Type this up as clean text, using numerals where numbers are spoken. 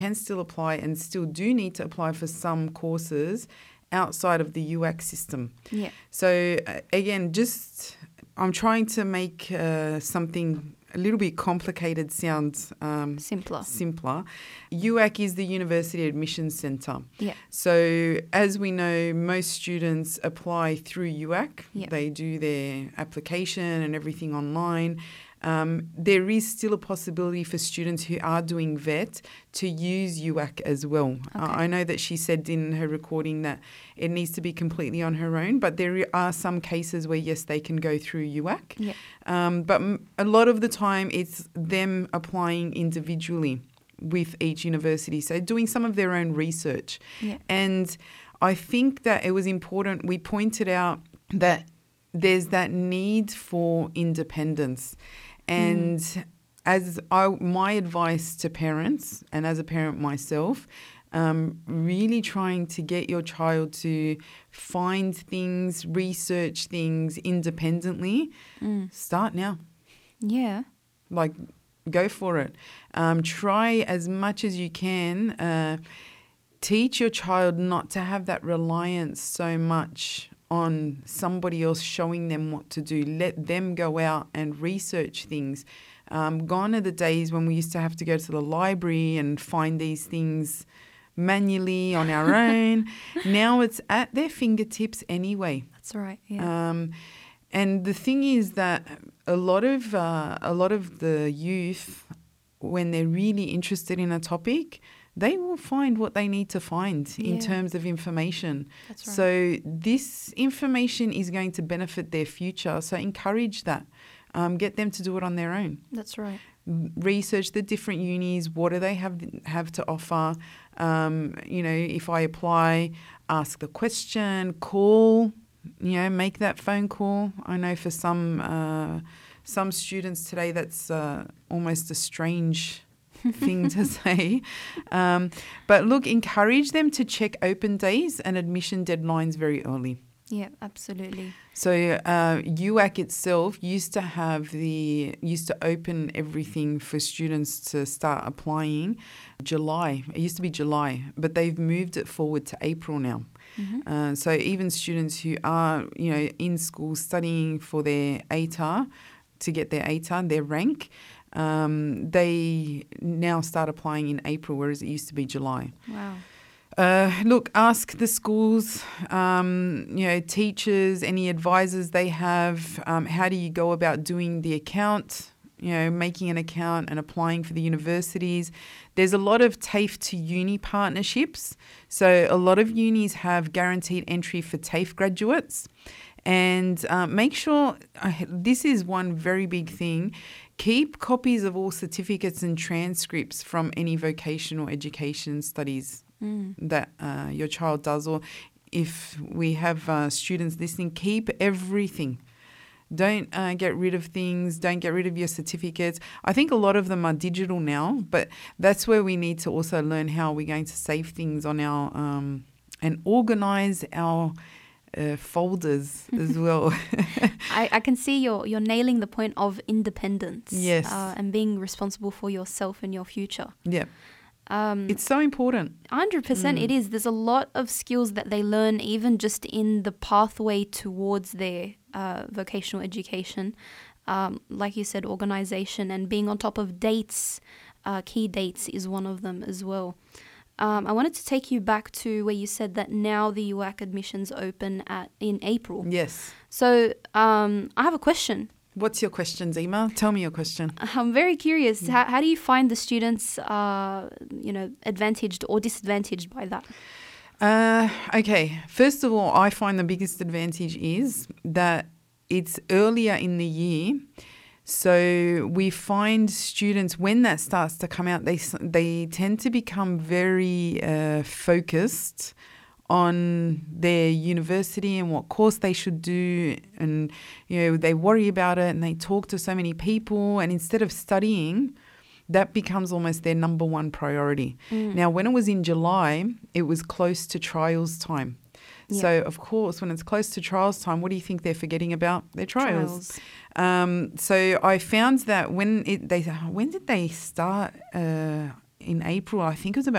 can still apply and still do need to apply for some courses outside of the UAC system. Yeah. So again, just I'm trying to make something a little bit complicated sound simpler. UAC is the University Admissions Centre. Yeah. So as we know, most students apply through UAC. Yeah. They do their application and everything online. There is still a possibility for students who are doing VET to use UAC as well. Okay. I know that she said in her recording that it needs to be completely on her own, but there are some cases where, yes, they can go through UAC. Yeah. But a lot of the time it's them applying individually with each university, so doing some of their own research. Yeah. And I think that it was important, we pointed out that there's that need for independence. And my advice to parents, and as a parent myself, really trying to get your child to find things, research things independently, start now. Yeah. Like, go for it. Try as much as you can. Teach your child not to have that reliance so much on somebody else showing them what to do. Let them go out and research things. Gone are the days when we used to have to go to the library and find these things manually on our own. Now it's at their fingertips anyway. That's right. Yeah. And the thing is that a lot of the youth, when they're really interested in a topic, they will find what they need to find in terms of information. That's right. So this information is going to benefit their future. So encourage that. Get them to do it on their own. That's right. Research the different unis. What do they have to offer? If I apply, ask the question, call, make that phone call. I know for some students today that's almost a strange thing to say. But look, encourage them to check open days and admission deadlines very early. Yeah, absolutely. So UAC itself used to open everything for students to start applying July. It used to be July, but they've moved it forward to April now. Mm-hmm. So even students who are, in school studying for their ATAR, to get their ATAR, their rank, they now start applying in April, whereas it used to be July. Wow. Look, ask the schools, teachers, any advisors they have. How do you go about doing the account, making an account and applying for the universities? There's a lot of TAFE to uni partnerships. So a lot of unis have guaranteed entry for TAFE graduates. And make sure, this is one very big thing, keep copies of all certificates and transcripts from any vocational education studies that your child does. Or if we have students listening, keep everything. Don't get rid of things. Don't get rid of your certificates. I think a lot of them are digital now, but that's where we need to also learn how we're going to save things on our and organise our folders as well. I can see you're nailing the point of independence. Yes. And being responsible for yourself and your future. Yeah. It's so important. 100% it is. There's a lot of skills that they learn even just in the pathway towards their vocational education. Like you said, organisation and being on top of dates, key dates is one of them as well. I wanted to take you back to where you said that now the UAC admissions open in April. Yes. So I have a question. What's your question, Zima? Tell me your question. I'm very curious. How do you find the students, advantaged or disadvantaged by that? Okay. First of all, I find the biggest advantage is that it's earlier in the year. So we find students, when that starts to come out, they tend to become very focused on their university and what course they should do, and they worry about it and they talk to so many people, and instead of studying, that becomes almost their number one priority. Now, when it was in July, it was close to trials time. Yeah. So, of course, when it's close to trials time, what do you think they're forgetting about? Their trials. So I found that when did they start in April? I think it was about